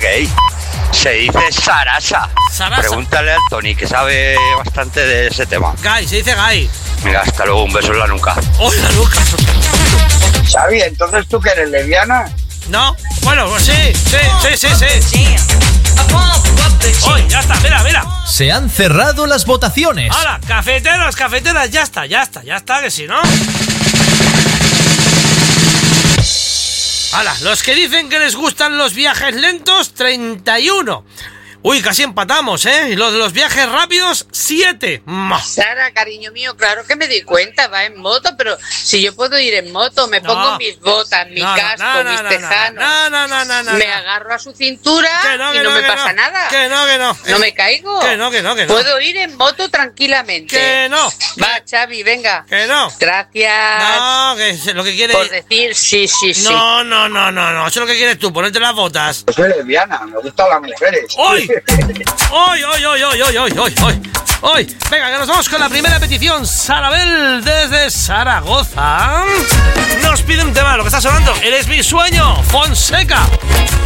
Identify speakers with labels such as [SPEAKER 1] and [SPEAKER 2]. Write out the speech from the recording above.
[SPEAKER 1] gay. Se dice Sarasa.
[SPEAKER 2] Sarasa.
[SPEAKER 1] Pregúntale al Tony, que sabe bastante de ese tema.
[SPEAKER 2] Gay, se dice gay.
[SPEAKER 1] Venga, hasta luego, un beso en la nuca.
[SPEAKER 2] ¡Oh, la nuca!
[SPEAKER 3] Xavi, ¿entonces tú que eres lesbiana?
[SPEAKER 2] No, bueno, pues sí. ¡Uy, ya está, mira!
[SPEAKER 4] Se han cerrado las votaciones.
[SPEAKER 2] ¡Hala, cafeteras, ya está, que si no... ¡Hala, los que dicen que les gustan los viajes lentos, 31! Uy, casi empatamos, ¿eh? Y los de los viajes rápidos, 7.
[SPEAKER 5] Sara, cariño mío, claro que me di cuenta, va en moto, pero si yo puedo ir en moto, me pongo mis botas, mi casco, mis tejanos, me agarro a su cintura y no me pasa nada.
[SPEAKER 2] Que no.
[SPEAKER 5] No me caigo.
[SPEAKER 2] Que no.
[SPEAKER 5] Puedo ir en moto tranquilamente.
[SPEAKER 2] Que no.
[SPEAKER 5] Va, Xavi, venga.
[SPEAKER 2] Que no.
[SPEAKER 5] Gracias.
[SPEAKER 2] No, que lo que quiere...
[SPEAKER 5] Por decir sí.
[SPEAKER 2] No. Eso es lo que quieres tú, ponerte las botas.
[SPEAKER 3] Yo soy lesbiana, me gustan las mujeres.
[SPEAKER 2] ¡Hoy! Venga, que nos vamos con la primera petición. Sarabel desde Zaragoza nos pide un tema, lo que está sonando, Eres mi sueño, Fonseca.